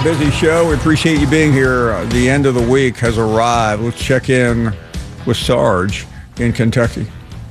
busy show. We appreciate you being here. The end of the week has arrived. Let's check in with Sarge in Kentucky.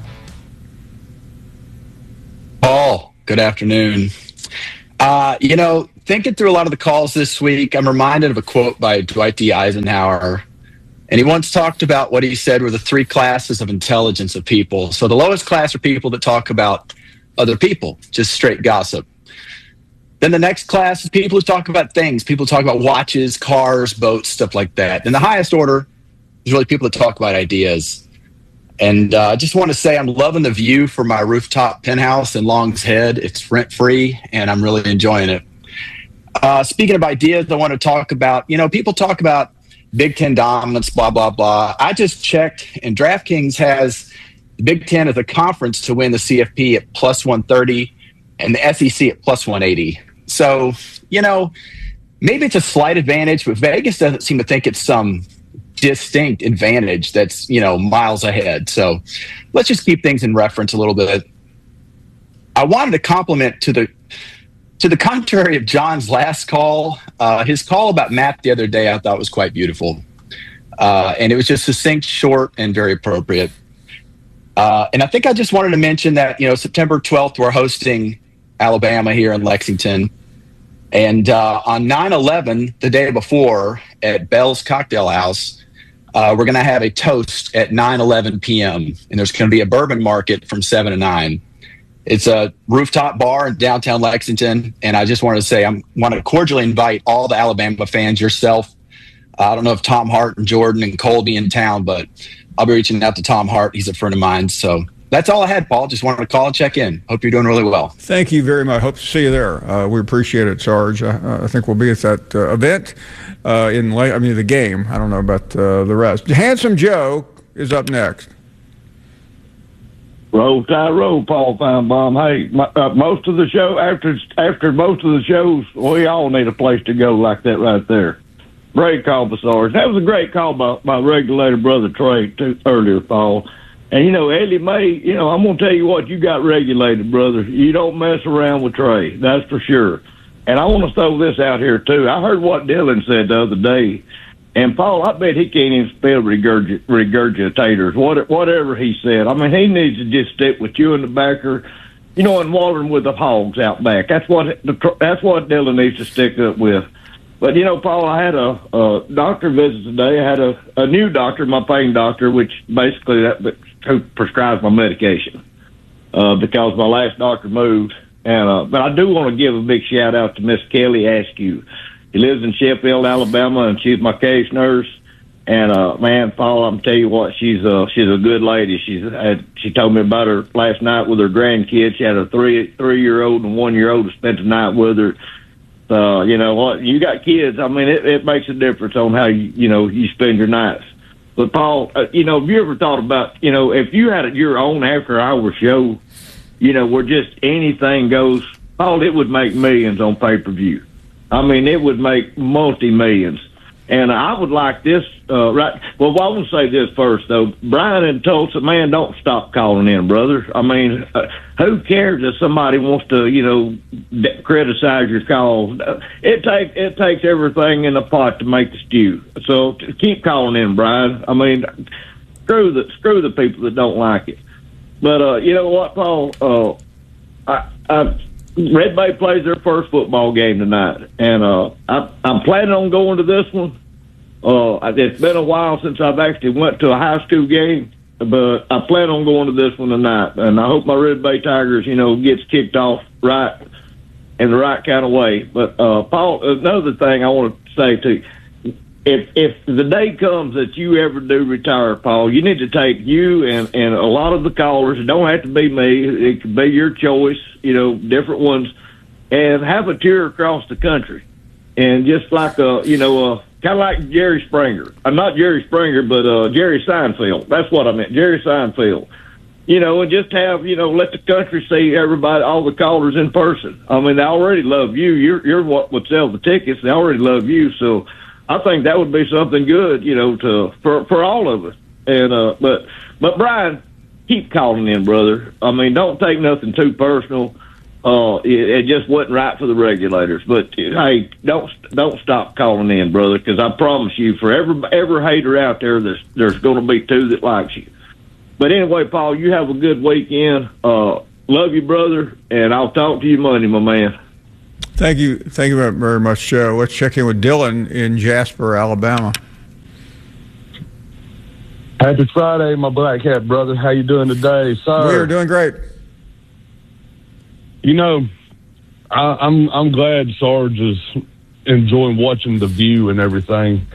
Paul, good afternoon. Thinking through a lot of the calls this week, I'm reminded of a quote by Dwight D. Eisenhower. And he once talked about what he said were the three classes of intelligence of people. So the lowest class are people that talk about other people, just straight gossip. Then the next class is people who talk about things. People talk about watches, cars, boats, stuff like that. And the highest order is really people that talk about ideas. And I just want to say I'm loving the view from my rooftop penthouse in Long's Head. It's rent-free, and I'm really enjoying it. Speaking of ideas, I want to talk about, people talk about Big Ten dominance, blah, blah, blah. I just checked, and DraftKings has the Big Ten as a conference to win the CFP at plus 130 and the SEC at plus 180. So, maybe it's a slight advantage, but Vegas doesn't seem to think it's some distinct advantage that's, miles ahead. So let's just keep things in reference a little bit. I wanted to compliment to the contrary of John's last call, his call about Matt the other day I thought was quite beautiful. And it was just succinct, short, and very appropriate. And I think I just wanted to mention that, September 12th, we're hosting Alabama here in Lexington. And on 9/11, the day before, at Bell's Cocktail House, we're going to have a toast at 9:11 p.m. And there's going to be a bourbon market from 7 to 9. It's a rooftop bar in downtown Lexington, and I just wanted to say I want to cordially invite all the Alabama fans, yourself. I don't know if Tom Hart and Jordan and Cole be in town, but I'll be reaching out to Tom Hart. He's a friend of mine. So that's all I had, Paul. Just wanted to call and check in. Hope you're doing really well. Thank you very much. Hope to see you there. We appreciate it, Sarge. I think we'll be at that event the game. I don't know about the rest. Handsome Joe is up next. Roll Tide Roll, Paul Feinbaum. Hey, most of the show, after most of the shows, we all need a place to go like that right there. Great call by Sarge. That was a great call by my regulator brother Trey earlier, Paul. And, Ellie Mae, I'm going to tell you what, you got regulated, brother. You don't mess around with Trey, that's for sure. And I want to throw this out here, too. I heard what Dylan said the other day. And, Paul, I bet he can't even spell regurgitators, whatever he said. I mean, he needs to just stick with you in the backer, and watering with the hogs out back. That's what Dylan needs to stick up with. But, Paul, I had a doctor visit today. I had a new doctor, my pain doctor, which basically who prescribes my medication because my last doctor moved. And but I do want to give a big shout-out to Miss Kelly Askew. She lives in Sheffield, Alabama, and she's my case nurse. And, man, Paul, I'm tell you what, she's a good lady. She told me about her last night with her grandkids. She had a three-year-old and 1-year-old who spent the night with her. You know what? You got kids. I mean, it makes a difference on how you spend your nights. But Paul, have you ever thought about if you had your own after-hour show, where just anything goes, Paul, it would make millions on pay-per-view. I mean, it would make multi-millions. And I would like this, right? Well, I want to say this first, though. Brian in Tulsa, man, don't stop calling in, brother. I mean, who cares if somebody wants to, criticize your calls? It takes everything in the pot to make the stew. So keep calling in, Brian. I mean, screw the people that don't like it. But you know what, Paul? Red Bay plays their first football game tonight, and I'm planning on going to this one. It's been a while since I've actually went to a high school game, but I plan on going to this one tonight, and I hope my Red Bay Tigers, gets kicked off right in the right kind of way. But Paul, another thing I want to say too. If the day comes that you ever do retire, Paul, you need to take you and a lot of the callers. It don't have to be me. It could be your choice, different ones, and have a tour across the country. And just like, kind of like Jerry Springer. I'm not Jerry Springer, but Jerry Seinfeld. That's what I meant, Jerry Seinfeld. And just have, let the country see everybody, all the callers in person. I mean, they already love you. You're what would sell the tickets. They already love you, so I think that would be something good, for all of us. And but Brian, keep calling in, brother. I mean, don't take nothing too personal. It just wasn't right for the regulators. But hey, don't stop calling in, brother, because I promise you, for every hater out there, there's going to be two that likes you. But anyway, Paul, you have a good weekend. Love you, brother, and I'll talk to you Monday, my man. Thank you very much, Joe. Let's check in with Dylan in Jasper, Alabama. Happy Friday, my Black Hat brother. How you doing today, sir? We are doing great. You know, I'm glad Sarge is enjoying watching The View and everything.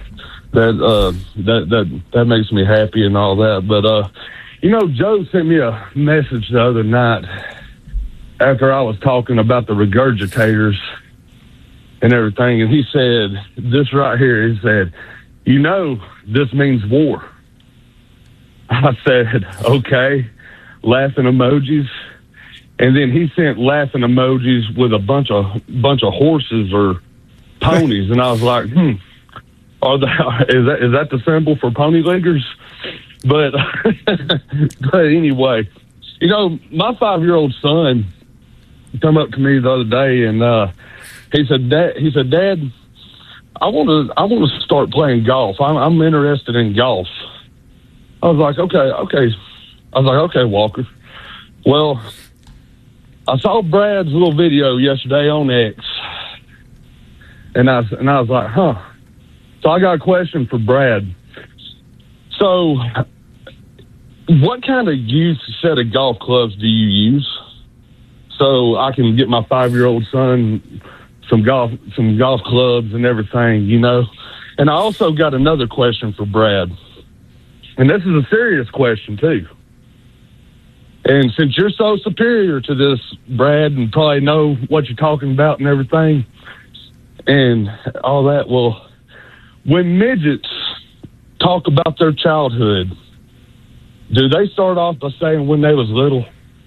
That makes me happy and all that. But you know, Joe sent me a message the other night after I was talking about the regurgitators and everything, and he said this right here. He said, "You know, this means war." I said, "Okay," laughing emojis. And then he sent laughing emojis with a bunch of horses or ponies, and I was like, is that the symbol for pony lickers? But but anyway, you know, my 5-year-old son come up to me the other day, and he said, Dad, I want to start playing golf. I'm interested in golf. I was like, okay. I was like, okay, Walker. Well, I saw Brad's little video yesterday on X, and I was like, huh. So I got a question for Brad. So, what kind of used set of golf clubs do you use so I can get my 5-year-old son some golf clubs and everything, you know? And I also got another question for Brad, and this is a serious question too. And since you're so superior to this, Brad, and probably know what you're talking about and everything and all that, well, when midgets talk about their childhood, do they start off by saying when they was little?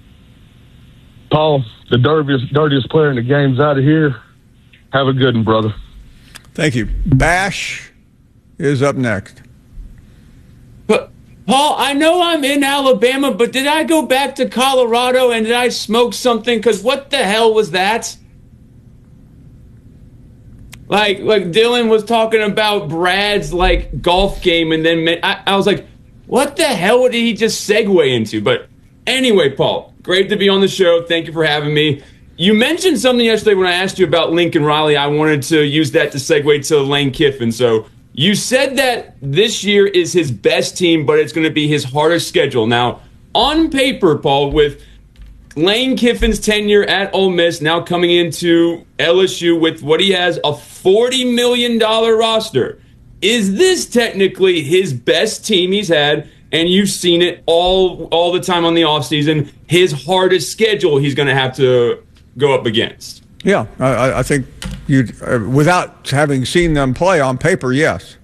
Paul, the dirtiest player in the game's out of here. Have a good one, brother. Thank you. Bash is up next. Paul, I know I'm in Alabama, but did I go back to Colorado and did I smoke something? Because what the hell was that? Like Dylan was talking about Brad's golf game, and then I was like, what the hell did he just segue into? But anyway, Paul, great to be on the show. Thank you for having me. You mentioned something yesterday when I asked you about Lincoln Riley. I wanted to use that to segue to Lane Kiffin. So you said that this year is his best team, but it's going to be his hardest schedule. Now, on paper, Paul, with Lane Kiffin's tenure at Ole Miss now coming into LSU with what he has, a $40 million roster, is this technically his best team he's had? And you've seen it all the time on the offseason, his hardest schedule he's going to have to go up against. Yeah, I think without having seen them play on paper, yes.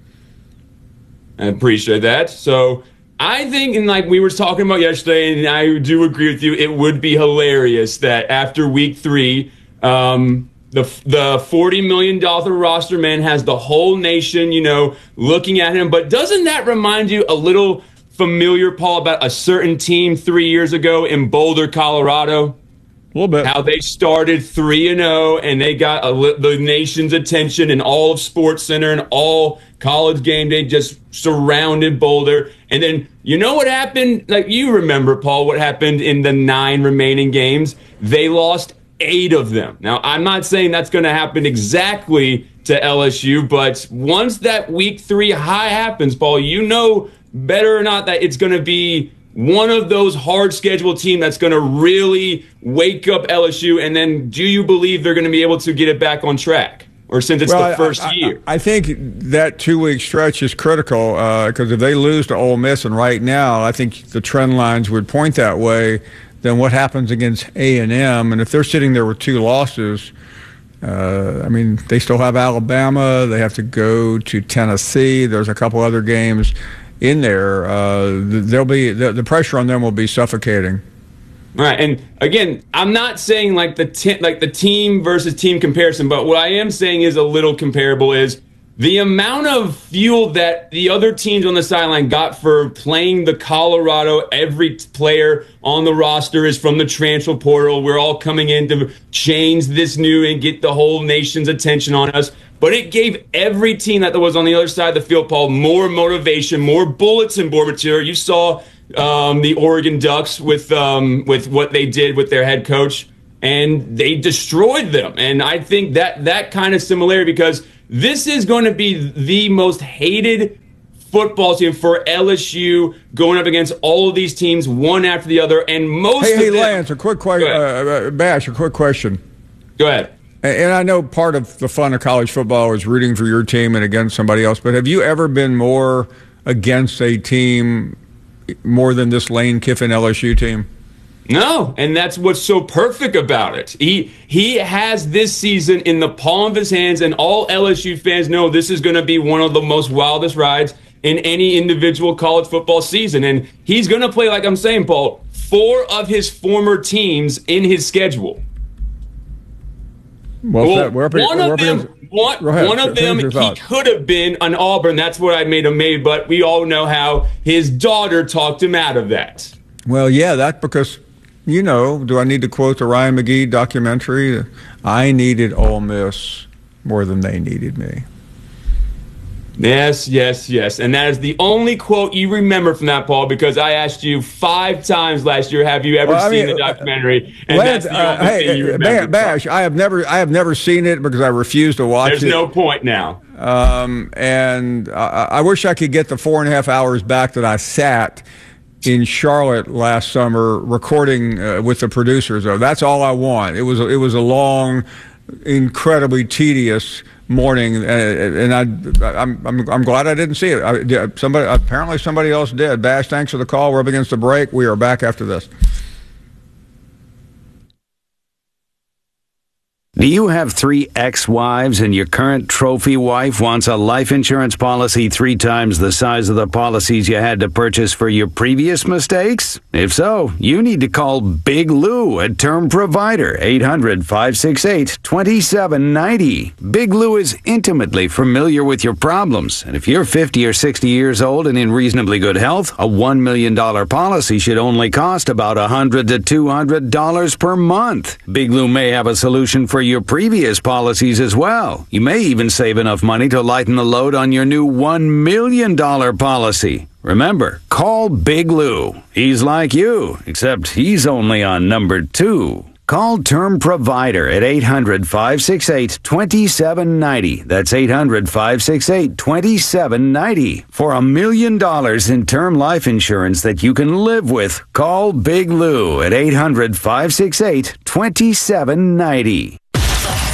I appreciate that. So I think, and like we were talking about yesterday, and I do agree with you, it would be hilarious that after week 3, the $40 million roster man has the whole nation, looking at him. But doesn't that remind you a little familiar, Paul, about a certain team 3 years ago in Boulder, Colorado? A little bit. How they started 3-0 and they got the nation's attention and all of Sports Center and all College Game Day just surrounded Boulder. And then you know what happened? Like you remember, Paul, what happened in the 9 remaining games? They lost 8 of them. Now, I'm not saying that's going to happen exactly to LSU, but once that week 3 high happens, Paul, you know better or not that it's going to be one of those hard scheduled teams that's going to really wake up LSU. And then do you believe they're going to be able to get it back on track? Or since it's the first year? I think that 2-week stretch is critical because if they lose to Ole Miss, and right now I think the trend lines would point that way, then what happens against A&M? And if they're sitting there with 2 losses, they still have Alabama. They have to go to Tennessee. There's a couple other games in there. The pressure on them will be suffocating. Right, and again, I'm not saying the team versus team comparison, but what I am saying is a little comparable is the amount of fuel that the other teams on the sideline got for playing the Colorado, every player on the roster is from the transfer portal. We're all coming in to change this new and get the whole nation's attention on us. But it gave every team that was on the other side of the field, Paul, more motivation, more bulletin board material. You saw the Oregon Ducks with what they did with their head coach, and they destroyed them. And I think that kind of similarity, because this is going to be the most hated football team for LSU, going up against all of these teams one after the other. And most of them, Lance, a quick question. Bash, a quick question. Go ahead. And I know part of the fun of college football is rooting for your team and against somebody else, but have you ever been more against a team more than this Lane Kiffin LSU team? No, and that's what's so perfect about it. He has this season in the palm of his hands, and all LSU fans know this is going to be one of the most wildest rides in any individual college football season. And he's going to play, like I'm saying, Paul, 4 of his former teams in his schedule. One of them, he could have been an Auburn. That's what I made him made, but we all know how his daughter talked him out of that. Well, yeah, that's because, do I need to quote the Ryan McGee documentary? I needed Ole Miss more than they needed me. Yes. And that is the only quote you remember from that, Paul, because I asked you 5 times last year, have you ever seen the documentary? And Lance, that's the only thing you remember. Bash, I have never seen it because I refuse to watch it. There's no point now. And I wish I could get the 4.5 hours back that I sat in Charlotte last summer recording with the producers. That's all I want. It was a long, incredibly tedious morning, and I'm glad I didn't see it. Apparently somebody else did. Bash, thanks for the call. We're up against the break. We are back after this. Do you have 3 ex-wives and your current trophy wife wants a life insurance policy 3 times the size of the policies you had to purchase for your previous mistakes? If so, you need to call Big Lou at Term Provider, 800-568-2790. Big Lou is intimately familiar with your problems, and if you're 50 or 60 years old and in reasonably good health, a $1 million policy should only cost about $100 to $200 per month. Big Lou may have a solution for your previous policies as well. You may even save enough money to lighten the load on your new $1 million policy. Remember, call Big Lou. He's like you, except he's only on number 2. Call Term Provider at 800-568-2790. That's 800-568-2790. For $1 million in term life insurance that you can live with, call Big Lou at 800-568-2790.